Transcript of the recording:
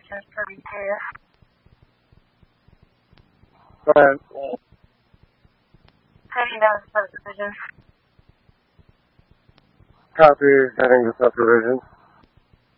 operations for repair. Go ahead. Heading down to subdivision. Copy, heading to subdivision.